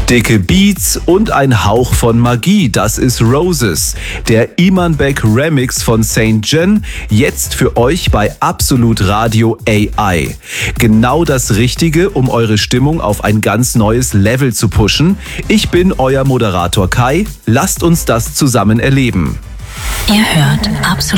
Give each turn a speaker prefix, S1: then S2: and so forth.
S1: Dicke Beats und ein Hauch von Magie, das ist Roses. Der Imanbek Remix von St. John, jetzt für euch bei Absolut Radio AI. Genau das Richtige, um eure Stimmung auf ein ganz neues Level zu pushen. Ich bin euer Moderator Kai, lasst uns das zusammen erleben.
S2: Ihr hört Absolut